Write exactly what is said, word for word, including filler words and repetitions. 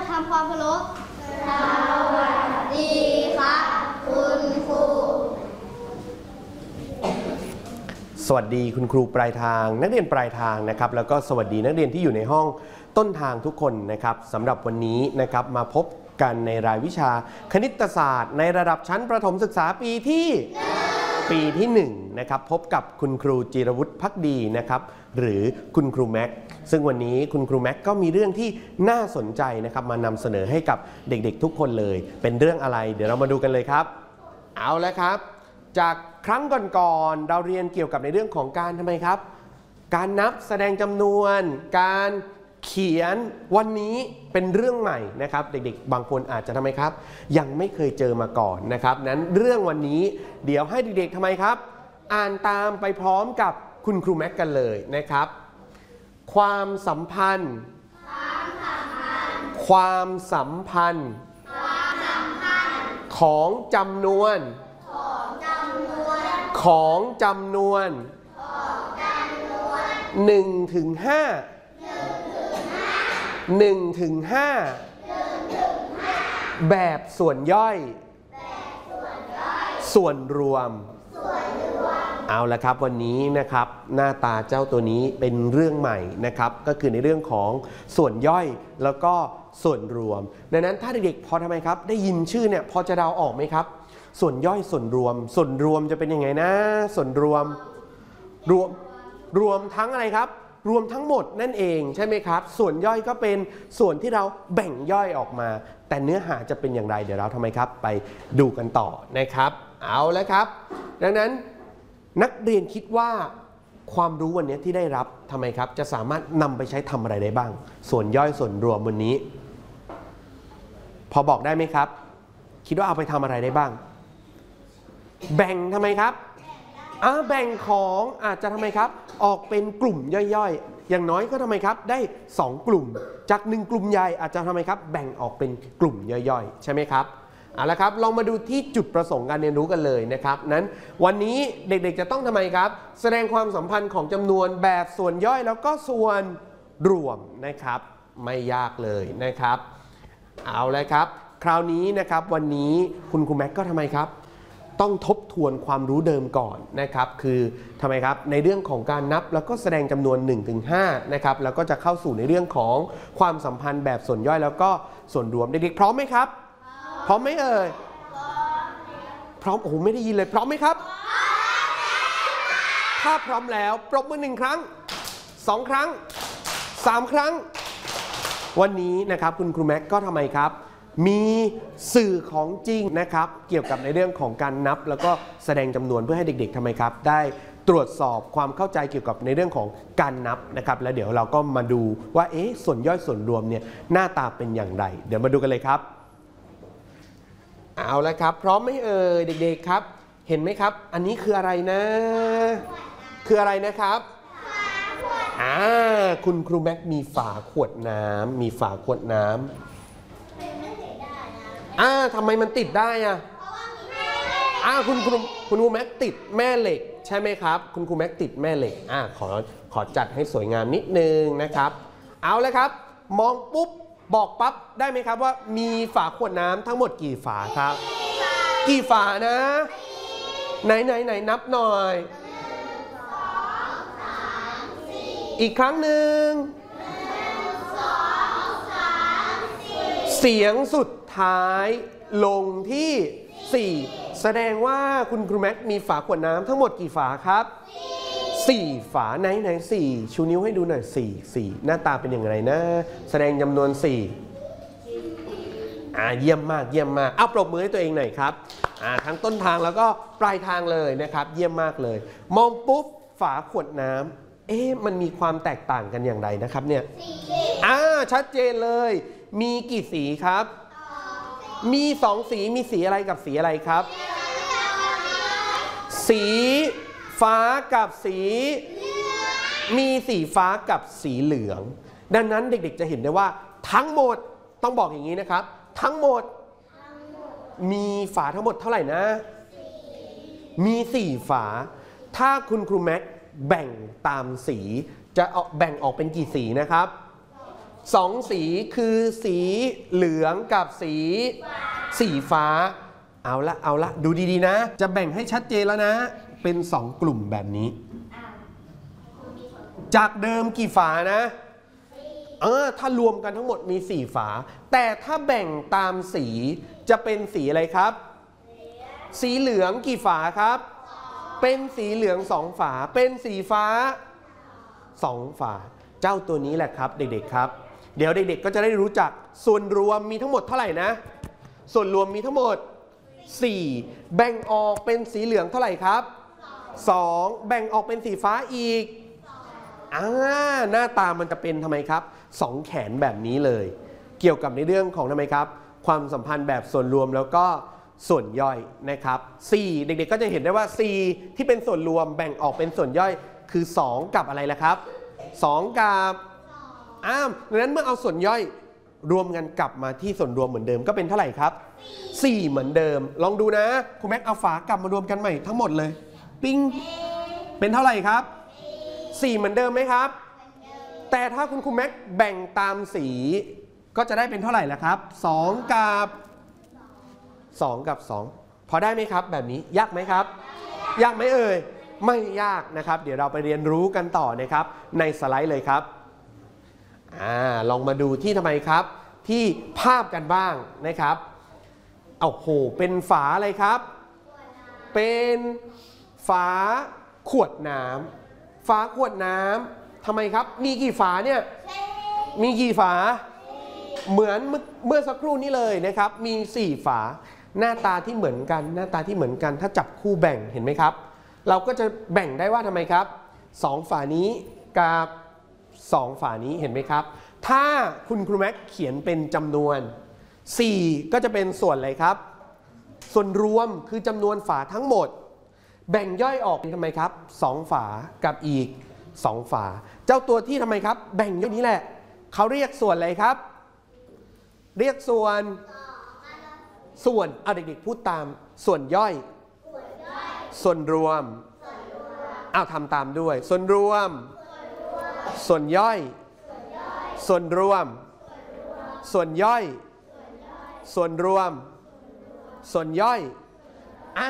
ทำความเคารพสวัสดีครับคุณครูสวัสดีคุณครูปลายทางนักเรียนปลายทางนะครับแล้วก็สวัสดีนักเรียนที่อยู่ในห้องต้นทางทุกคนนะครับสำหรับวันนี้นะครับมาพบกันในรายวิชาคณิตศาสตร์ในระดับชั้นประถมศึกษาปีที่ปีที่หนึ่งนะครับพบกับคุณครูจิรวุฒิภักดีนะครับหรือคุณครูแม็กซึ่งวันนี้คุณครูแม็กก็มีเรื่องที่น่าสนใจนะครับมานำเสนอให้กับเด็กๆทุกคนเลยเป็นเรื่องอะไรเดี๋ยวเรามาดูกันเลยครับเอาแล้วครับจากครั้งก่อนๆเราเรียนเกี่ยวกับในเรื่องของการทำไมครับการนับแสดงจำนวนการเขียนวันนี้เป็นเรื่องใหม่นะครับเด็กๆบางคนอาจจะทำไมครับยังไม่เคยเจอมาก่อนนะครับนั้นเรื่องวันนี้เดี๋ยวให้เด็กๆทำไมครับอ่านตามไปพร้อมกับคุณครูแม็กกันเลยนะครับความสัมพันธ์ความสัมพันธ์ของจำนวนของจำนวนหนึ่งถึงห้าหนึ่งถึงห้าแบบส่วนย่อยส่วนรวมเอาละครับวันนี้นะครับหน้าตาเจ้าตัวนี้เป็นเรื่องใหม่นะครับก็คือในเรื่องของส่วนย่อยแล้วก็ส่วนรวมดังนั้นถ้าเด็กๆพอทำไมครับได้ยินชื่อเนี่ยพอจะเดาออกไหมครับส่วนย่อยส่วนรวมส่วนรวมจะเป็นยังไงนะส่วนรวมรวมรวมทั้งอะไรครับรวมทั้งหมดนั่นเองใช่ไหมครับส่วนย่อยก็เป็นส่วนที่เราแบ่งย่อยออกมาแต่เนื้อหาจะเป็นอย่างไรเดี๋ยวเราทำไมครับไปดูกันต่อนะครับเอาแล้วครับดังนั้นนักเรียนคิดว่าความรู้วันนี้ที่ได้รับทำไมครับจะสามารถนำไปใช้ทำอะไรได้บ้างส่วนย่อยส่วนรวมวันนี้พอบอกได้ไหมครับคิดว่าเอาไปทำอะไรได้บ้างแบ่งทำไมครับอ่าแบ่งของอาจจะทำไมครับออกเป็นกลุ่มย่อยๆอย่างน้อยก็ทำไมครับได้สองกลุ่มจากหนึ่งกลุ่มใหญ่อาจจะทำไมครับแบ่งออกเป็นกลุ่มย่อยๆใช่ไหมครับเอาละครับลองมาดูที่จุดประสงค์การเรียนรู้กันเลยนะครับนั้นวันนี้เด็กๆจะต้องทำไมครับแสดงความสัมพันธ์ของจำนวนแบบส่วนย่อยแล้วก็ส่วนรวมนะครับไม่ยากเลยนะครับเอาละครับคราวนี้นะครับวันนี้คุณครูแม็กก็ทำไมครับต้องทบทวนความรู้เดิมก่อนนะครับคือทำไมครับในเรื่องของการนับแล้วก็แสดงจำนวน หนึ่งถึงห้า นะครับแล้วก็จะเข้าสู่ในเรื่องของความสัมพันธ์แบบส่วนย่อยแล้วก็ส่วนรวมเด็กๆพร้อมไหมครับพร้อมไหมเอ่ยพร้อมโอ้โหไม่ได้ยินเลยพร้อมไหมครับถ้าพร้อมแล้วปรบมือหนึ่งครั้งสองครั้งสามครั้งวันนี้นะครับคุณครูแม็กก็ทำไมครับมีสื่อของจริงนะครับเกี่ยวกับในเรื่องของการนับแล้วก็แสดงจำนวนเพื่อให้เด็กๆทำไมครับได้ตรวจสอบความเข้าใจเกี่ยวกับในเรื่องของการนับนะครับแล้วเดี๋ยวเราก็มาดูว่าเอ๊ะส่วนย่อยส่วนรวมเนี่ยหน้าตาเป็นอย่างไรเดี๋ยวมาดูกันเลยครับเอาละครับพร้อมไหมเอ่ยเด็กๆครับเห็นไหมครับอันนี้คืออะไรนะคืออะไรนะครับอ่าคุณครูแม็กมีฝาขวดน้ำมีฝาขวดน้ำอ่าทำไมมันติดได้อ่ะอ่าคุณครูคุณครูแม็กติดแม่เหล็กใช่ไหมครับคุณครูแม็กติดแม่เหล็กอ่าขอขอจัดให้สวยงามนิดนึงนะครับเอาเลยครับมองปุ๊บบอกปั๊บได้ไหมครับว่ามีฝาขวดน้ำทั้งหมดกี่ฝาครับกี่ฝานะไหนไหนไหนนับหน่อยอีกครั้งหนึ่งเสียงสุดท้ายลงที่สี่แสดงว่าคุณครูแม็กมีฝาขวดน้ำทั้งหมดกี่ฝาครับสี่ฝาไหนไหนสี่ชูนิ้วให้ดูหน่อยสี่สี่หน้าตาเป็นอย่างไรนะแสดงจำนวนสี่อ่าเยี่ยมมากเยี่ยมมากเอาปรบมือให้ตัวเองหน่อยครับอ่าทั้งต้นทางแล้วก็ปลายทางเลยนะครับเยี่ยมมากเลยมองปุ๊บฝาขวดน้ำเอ๊ะมันมีความแตกต่างกันอย่างไรนะครับเนี่ยอ่าชัดเจนเลยมีกี่สีครับมีสองสีมีสีอะไรกับสีอะไรครับสีฟ้ากับสีมีสีฟ้ากับสีเหลืองดังนั้นเด็กๆจะเห็นได้ว่าทั้งหมดต้องบอกอย่างนี้นะครับทั้งหมดมีฝาทั้งหมดเท่าไหร่นะมีสี่ฝาถ้าคุณครูแม็กแบ่งตามสีจะเอาแบ่งออกเป็นกี่สีนะครับสองสีคือสีเหลืองกับสีสีฟ้าเอาละเอาละดูดีๆนะจะแบ่งให้ชัดเจนแล้วนะเป็นสองกลุ่มแบบนี้จากเดิมกี่ฝานะเออถ้ารวมกันทั้งหมดมีสี่ฝาแต่ถ้าแบ่งตามสีจะเป็นสีอะไรครับสีเหลืองกี่ฝาครับเป็นสีเหลืองสองฝาเป็นสีฟ้าสองฝาเจ้าตัวนี้แหละครับเด็กๆครับเดี๋ยวเด็กๆก็จะได้รู้จักส่วนรวมมีทั้งหมดเท่าไหร่นะส่วนรวมมีทั้งหมดสี่แบ่งออกเป็นสีเหลืองเท่าไหร่ครับสองแบ่งออกเป็นสีฟ้าอีกอ่าหน้าตามันจะเป็นทำไมครับสองแขนแบบนี้เลยเกี่ยวกับในเรื่องของทำไมครับความสัมพันธ์แบบส่วนรวมแล้วก็ส่วนย่อยนะครับสี่เด็กๆก็จะเห็นได้ว่าสี่ที่เป็นส่วนรวมแบ่งออกเป็นส่วนย่อยคือสองกับอะไรล่ะครับสองกับอ้าวดังนั้นเมื่อเอาส่วนย่อยรวมกันกลับมาที่ส่วนรวมเหมือนเดิมก็เป็นเท่าไหร่ครับสี่เหมือนเดิมลองดูนะครูแม็กเอาฝากลับมารวมกันใหม่ทั้งหมดเลยปิ้งเป็นเท่าไหร่ครับสี่เหมือนเดิมไหมครับแต่ถ้าคุณครูแม็กแบ่งตามสีก็จะได้เป็นเท่าไหร่ล่ะครับสองกับสองกับสองพอได้ไหมครับแบบนี้ยากไหมครับยากไหมเอ่ยไม่ยากนะครับเดี๋ยวเราไปเรียนรู้กันต่อนะครับในสไลด์เลยครับอ่าลองมาดูที่ทำไมครับที่ภาพกันบ้างนะครับเอาโหเป็นฝาอะไรครับเป็นฝาขวดน้ำฝาขวดน้ำทำไมครับมีกี่ฝาเนี่ยมีกี่ฝาเหมือนเมื่อสักครู่นี้เลยนะครับมีสี่ฝาหน้าตาที่เหมือนกันหน้าตาที่เหมือนกันถ้าจับคู่แบ่งเห็นไหมครับเราก็จะแบ่งได้ว่าทำไมครับสองฝานี้กับสองฝานี้เห็นไหมครับถ้าคุณครูแม็กเขียนเป็นจำนวนสี่ก็จะเป็นส่วนอะไรครับส่วนรวมคือจำนวนฝาทั้งหมดแบ่งย่อยออกเป็นทำไมครับสองฝากับอีกสองฝาเจ้าตัวที่ทำไมครับแบ่งย่อยนี้แหละเขาเรียกส่วนอะไรครับเรียกส่วนส่วนเอาเด็กๆพูดตามส่วนย่อยส่วนรวมเอาทำตามด้วยส่วนรวมส่วนย่อยส่วนรวมส่วนย่อยส่วนรวมส่วนย่อย